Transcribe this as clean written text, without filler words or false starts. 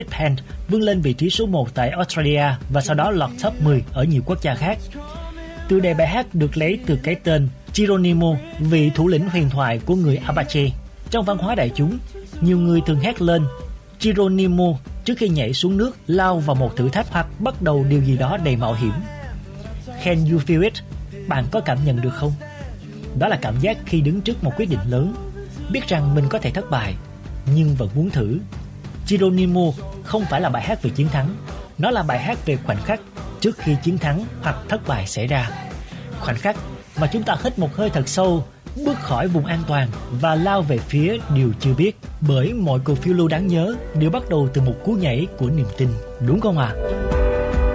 Pan vươn lên vị trí số 1 tại Australia và sau đó lọt top 10 ở nhiều quốc gia khác. Tựa đề bài hát được lấy từ cái tên Geronimo, vị thủ lĩnh huyền thoại của người Apache. Trong văn hóa đại chúng, nhiều người thường hét lên Geronimo trước khi nhảy xuống nước, lao vào một thử thách hoặc bắt đầu điều gì đó đầy mạo hiểm. Can you feel it? Bạn có cảm nhận được không? Đó là cảm giác khi đứng trước một quyết định lớn, biết rằng mình có thể thất bại, nhưng vẫn muốn thử. Geronimo không phải là bài hát về chiến thắng, nó là bài hát về khoảnh khắc trước khi chiến thắng hoặc thất bại xảy ra. Khoảnh khắc mà chúng ta hít một hơi thật sâu, bước khỏi vùng an toàn và lao về phía điều chưa biết. Bởi mọi cuộc phiêu lưu đáng nhớ đều bắt đầu từ một cú nhảy của niềm tin, đúng không ạ?